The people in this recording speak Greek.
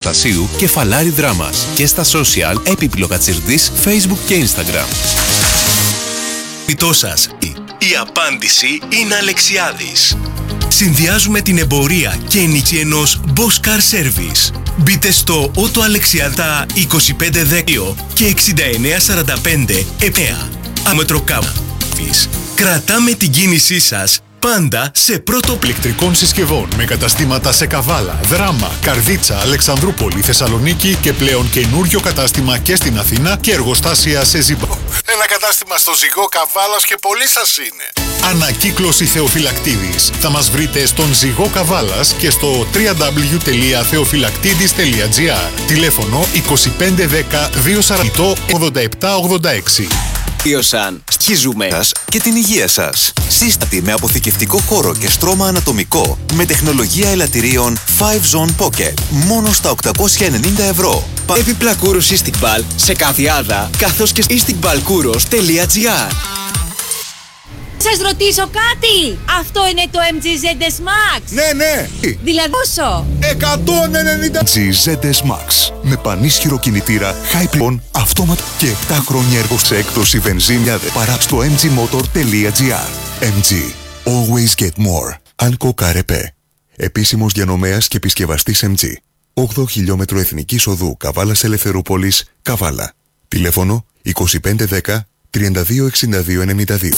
Αναστασίου, Κεφαλάρη Δράμας και στα social Έπιπλο Κατσιρδής, Facebook και Instagram. Πιτό σας. Η απάντηση είναι Αλεξιάδης. Συνδυάζουμε την εμπορία και ενοικία ενός Boss Car Service. Μπείτε στο Ότο Αλεξιάδα 2510 και 6945 9. Αμετροκάμα. Κρατάμε την κίνησή σας πάντα σε πρώτο ηλεκτρικών συσκευών με καταστήματα σε Καβάλα, Δράμα, Καρδίτσα, Αλεξανδρούπολη, Θεσσαλονίκη και πλέον καινούριο κατάστημα και στην Αθήνα και εργοστάσια σε Ζήμπο. Ένα κατάστημα στο Ζυγό Καβάλας και πολύ σας είναι. Ανακύκλωση Θεοφυλακτίδης. Θα μας βρείτε στον Ζυγό Καβάλας και στο www.theofυλακτίδης.gr. Τηλέφωνο 2510 248 8786. Ιωσάν, σχίζουμε σας και την υγεία σας. Σύστατη με αποθηκευτικό χώρο και στρώμα ανατομικό με τεχνολογία ελαττηρίων 5Zone Pocket. Μόνο στα 890 ευρώ. Έπιπλα κούρους Istigbal σε Καδιάδα καθώς και istigbalkouros.gr. Σας ρωτήσω κάτι! Αυτό είναι το MG ZS Max! Ναι! Δηλαδή πόσο? 190! GZS Max με πανίσχυρο κινητήρα Hyperion αυτόματο και 7 χρόνια έργο σε έκδοση βενζίνια παρά στο mgmotor.gr. MG. Always get more. Alco Carepé. Επίσημος διανομέας και επισκευαστής MG. 8 χιλιόμετρο Εθνικής Οδού Καβάλας Ελευθερούπολης, Καβάλα. Τηλέφωνο 2510 326292.